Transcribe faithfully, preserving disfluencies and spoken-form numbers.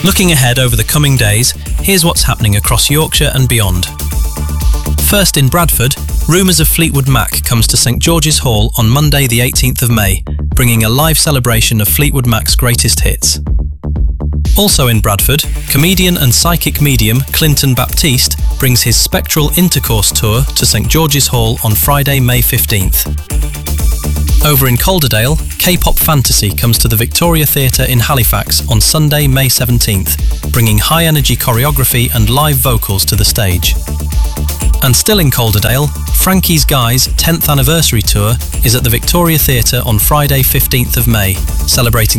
Looking ahead over the coming days, here's what's happening across Yorkshire and beyond. First in Bradford, rumours of Fleetwood Mac comes to St George's Hall on Monday the eighteenth of May, bringing a live celebration of Fleetwood Mac's greatest hits. Also in Bradford, comedian and psychic medium Clinton Baptiste brings his Spectral Intercourse Tour to St George's Hall on Friday, May fifteenth. Over in Calderdale, K-pop Fantasy comes to the Victoria Theatre in Halifax on Sunday, May seventeenth, bringing high-energy choreography and live vocals to the stage. And still in Calderdale, Frankie's Guys' tenth anniversary tour is at the Victoria Theatre on Friday, fifteenth of May, celebrating